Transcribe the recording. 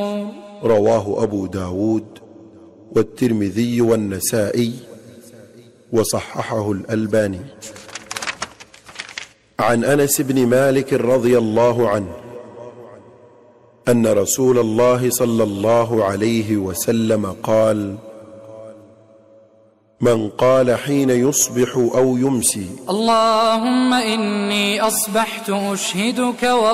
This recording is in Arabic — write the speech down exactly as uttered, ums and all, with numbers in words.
رواه أبو داود والترمذي والنسائي وصححه الألباني. عن أنس بن مالك رضي الله عنه أن رسول الله صلى الله عليه وسلم قال: من قال حين يصبح أو يمسي: اللهم إني أصبحت أشهدك